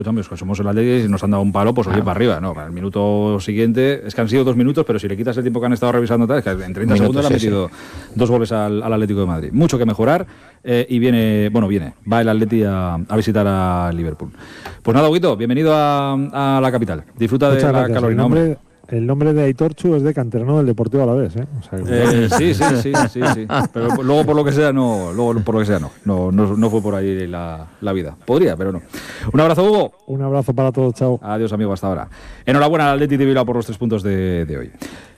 Pues somos el Atleti y nos han dado un palo, pues oye, para arriba, ¿no? Para el minuto siguiente, es que han sido 2 minutos, pero si le quitas el tiempo que han estado revisando, tal, es que en 30 segundos le han metido 2 goles al Atlético de Madrid. Mucho que mejorar y va el Atleti a visitar a Liverpool. Pues nada, Huguito, bienvenido a la capital. Disfruta de la calorina, hombre. El nombre de Aitor Chu es de canterano del Deportivo Alavés, ¿eh? O sea, Sí. Pero luego por lo que sea no fue por ahí la vida. Podría, pero no. Un abrazo, Hugo. Un abrazo para todos, chao. Adiós, amigo, hasta ahora. Enhorabuena al Atleti de Bilbao por los 3 puntos de hoy.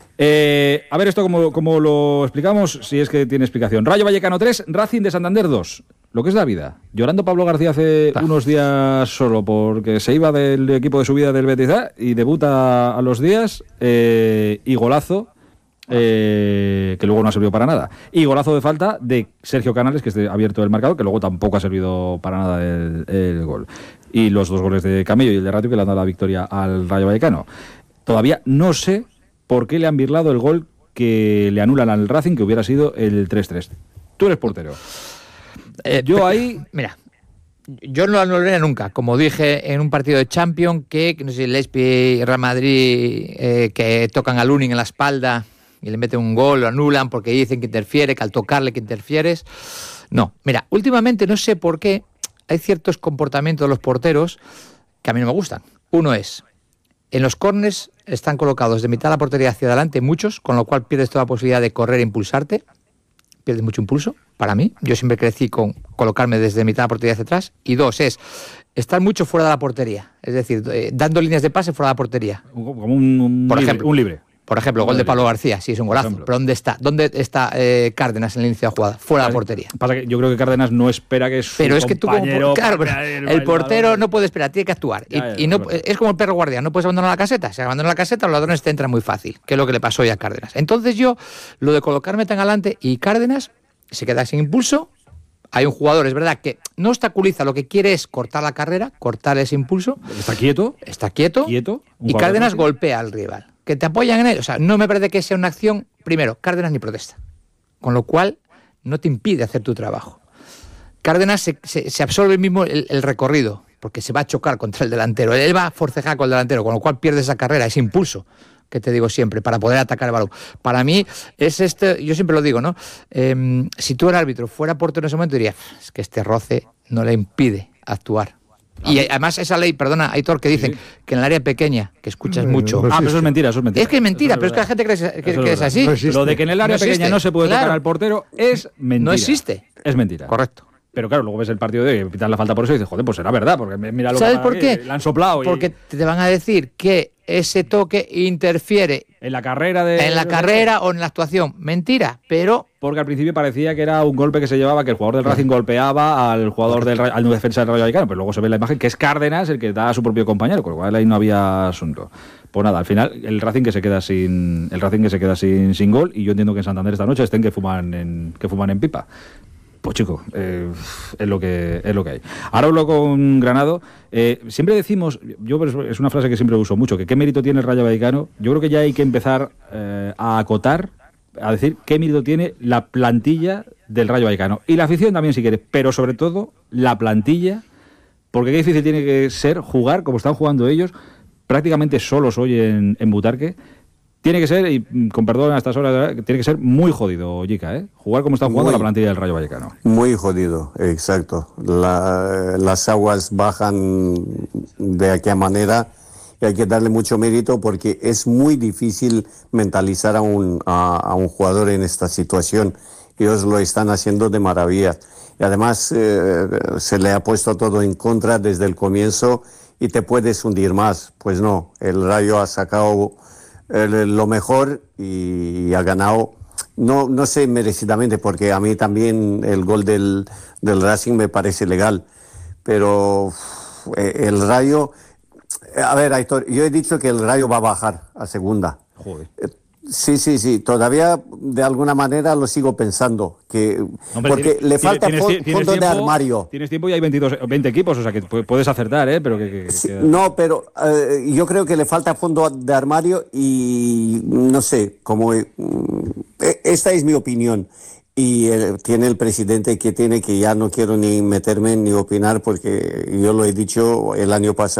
A ver esto como lo explicamos, si es que tiene explicación. Rayo Vallecano 3, Racing de Santander 2. Lo que es la vida. Llorando Pablo García hace unos días solo porque se iba del equipo de subida del Betis y debuta a los días y golazo que luego no ha servido para nada. Y golazo de falta de Sergio Canales, que es abierto el marcador, que luego tampoco ha servido para nada el gol. Y los 2 goles de Camello y el de Ratio que le han dado la victoria al Rayo Vallecano. Todavía no sé por qué le han birlado el gol que le anulan al Racing, que hubiera sido el 3-3. Tú eres portero. Mira, yo no lo anularía nunca. Como dije en un partido de Champions, que no sé si el Lespi y Real Madrid que tocan a Lunin en la espalda y le meten un gol, lo anulan porque dicen que interfiere, que al tocarle que interfieres. No, mira, últimamente no sé por qué hay ciertos comportamientos de los porteros que a mí no me gustan. Uno es, en los córners están colocados de mitad de la portería hacia adelante muchos, con lo cual pierdes toda la posibilidad de correr e impulsarte. Pierdes mucho impulso, para mí. Yo siempre crecí con colocarme desde mitad de la portería hacia atrás. Y 2 es estar mucho fuera de la portería. Es decir, dando líneas de pase fuera de la portería. Como un libre. Por ejemplo, gol de Pablo García, sí, es un golazo. Pero ¿dónde está Cárdenas en el inicio de la jugada? Fuera de la portería. Pasa que yo creo que Cárdenas no espera que su Pero es que tú compañero... el portero no puede esperar, tiene que actuar. Es como el perro guardián, no puedes abandonar la caseta. Si abandonas la caseta, los ladrones te entran muy fácil, que es lo que le pasó hoy a Cárdenas. Entonces yo, lo de colocarme tan adelante y Cárdenas se queda sin impulso. Hay un jugador, es verdad, que no obstaculiza, lo que quiere es cortar la carrera, cortar ese impulso. Está quieto. Y Cárdenas golpea al rival. Que te apoyan en él. O sea, no me parece que sea una acción. Primero, Cárdenas ni protesta. Con lo cual, no te impide hacer tu trabajo. Cárdenas se absorbe mismo el recorrido, porque se va a chocar contra el delantero. Él va a forcejar con el delantero, con lo cual pierde esa carrera, ese impulso que te digo siempre, para poder atacar el balón. Para mí, yo siempre lo digo, ¿no? Si tú, el árbitro, fuera portero en ese momento, diría, es que este roce no le impide actuar. Y además esa ley, perdona, Aitor, que dicen que en el área pequeña, que escuchas mucho... pero eso es mentira, Es que es mentira, pero es que la gente cree que es así. Lo de que en el área pequeña no se puede tocar al portero es mentira. No existe. Es mentira. Correcto. Pero claro, luego ves el partido de pitar la falta por eso y dices, joder, pues será verdad, porque mira lo ¿sabes que por qué? Le han soplado. Porque te van a decir que ese toque interfiere en la carrera o en la actuación. Mentira, pero... Porque al principio parecía que era un golpe que se llevaba, que el jugador del Racing golpeaba al jugador al defensa del Rayo Vallecano, pero luego se ve la imagen que es Cárdenas el que da a su propio compañero, con lo cual ahí no había asunto. Pues nada, al final el Racing que se queda sin gol, y yo entiendo que en Santander esta noche estén que fuman en pipa. Pues chico, es lo que hay. Ahora hablo con Granado. Siempre decimos, es una frase que siempre uso mucho, que qué mérito tiene el Rayo Vallecano. Yo creo que ya hay que empezar a acotar, a decir qué mérito tiene la plantilla del Rayo Vallecano. Y la afición también, si quieres, pero sobre todo la plantilla, porque qué difícil tiene que ser jugar, como están jugando ellos, prácticamente solos hoy en Butarque. Tiene que ser, y con perdón a estas horas, tiene que ser muy jodido, Yica, ¿eh? Jugar como está jugando la plantilla del Rayo Vallecano. Muy jodido, exacto. Las aguas bajan de aquella manera y hay que darle mucho mérito porque es muy difícil mentalizar a un jugador en esta situación. Ellos lo están haciendo de maravilla. Y además se le ha puesto todo en contra desde el comienzo y te puedes hundir más. Pues no, el Rayo ha sacado lo mejor y ha ganado, no sé merecidamente, porque a mí también el gol del Racing me parece legal, pero el Rayo, a ver, Aitor, yo he dicho que el Rayo va a bajar a segunda. Joder. Sí, todavía de alguna manera lo sigo pensando, porque le falta fondo de armario. Tienes tiempo y hay 20 equipos, o sea que puedes acertar, pero sí, no, pero yo creo que le falta fondo de armario y no sé, esta es mi opinión. Y tiene el presidente que ya no quiero ni meterme ni opinar porque yo lo he dicho el año pasado.